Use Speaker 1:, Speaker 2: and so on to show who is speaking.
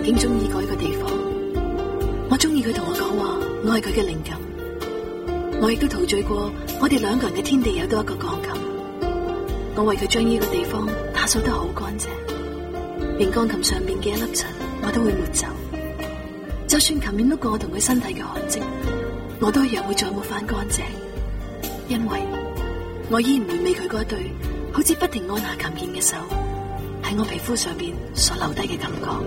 Speaker 1: 曾經中意過一個地方，我中意佢同我講話，我係佢嘅靈感。我亦都陶醉過我哋兩個人嘅天地有多一個鋼琴。我為佢將呢個地方打掃得好乾淨，連鋼琴上面嘅一粒塵我都會抹走。就算琴面碌過我同佢身體嘅汗跡，我都一樣會再抹翻乾淨，因為我依然回味佢嗰對好似不停按下琴鍵嘅手喺我皮膚上邊所留低嘅感覺。